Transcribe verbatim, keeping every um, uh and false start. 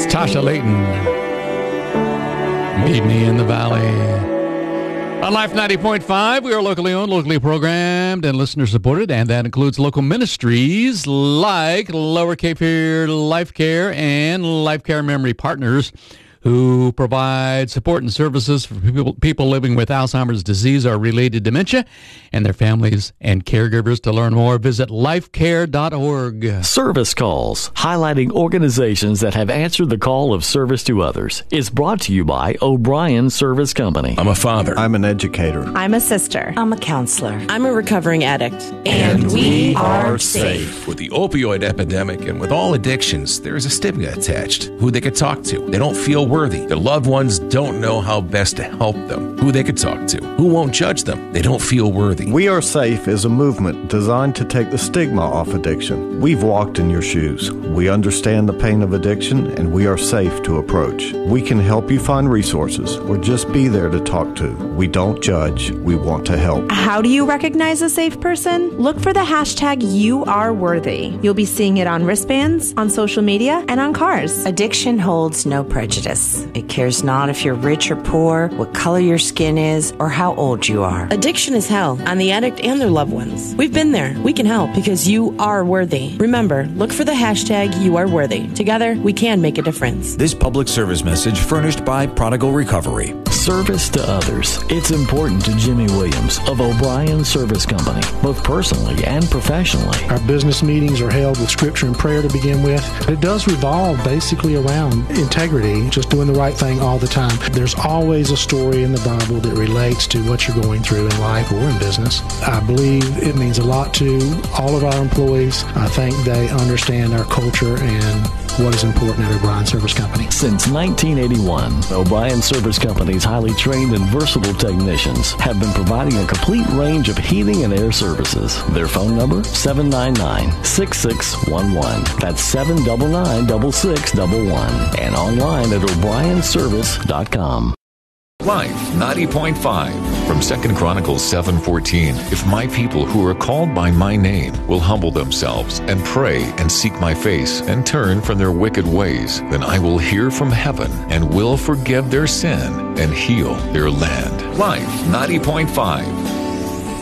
Tasha Layton, Meet Me in the Valley. On Life ninety point five, we are locally owned, locally programmed, and listener supported, and that includes local ministries like Lower Cape Fear Life Care and Life Care Memory Partners, who provide support and services for people, people living with Alzheimer's disease or related dementia and their families and caregivers. To learn more, visit life care dot org. Service Calls, highlighting organizations that have answered the call of service to others, is brought to you by O'Brien Service Company. I'm a father. I'm an educator. I'm a sister. I'm a counselor. I'm a recovering addict. And, and we are safe. safe. With the opioid epidemic and with all addictions, there is a stigma attached. Who they could talk to. They don't feel worthy. Their loved ones don't know how best to help them. Who they could talk to. Who won't judge them. They don't feel worthy. We Are Safe is a movement designed to take the stigma off addiction. We've walked in your shoes. We understand the pain of addiction, and we are safe to approach. We can help you find resources or just be there to talk to. We don't judge. We want to help. How do you recognize a safe person? Look for the hashtag You Are Worthy. You'll be seeing it on wristbands, on social media, and on cars. Addiction holds no prejudice. It cares not if you're rich or poor, what color your skin is, or how old you are. Addiction is hell on the addict and their loved ones. We've been there. We can help because you are worthy. Remember, look for the hashtag You Are Worthy. Together, we can make a difference. This public service message furnished by Prodigal Recovery. Service to others. It's important to Jimmy Williams of O'Brien Service Company, both personally and professionally. Our business meetings are held with scripture and prayer to begin with. It does revolve basically around integrity, just doing the right thing all the time. There's always a story in the Bible that relates to what you're going through in life or in business. I believe it means a lot to all of our employees. I think they understand our culture and what is important at O'Brien Service Company. Since nineteen eighty-one, O'Brien Service Company's highly trained and versatile technicians have been providing a complete range of heating and air services. Their phone number, seven nine nine, six six one one. That's seven nine nine, six six one one. And online at o'brien service dot com. Life ninety point five from Second Chronicles seven fourteen. If my people who are called by my name will humble themselves and pray and seek my face and turn from their wicked ways, then I will hear from heaven and will forgive their sin and heal their land. Life ninety point five.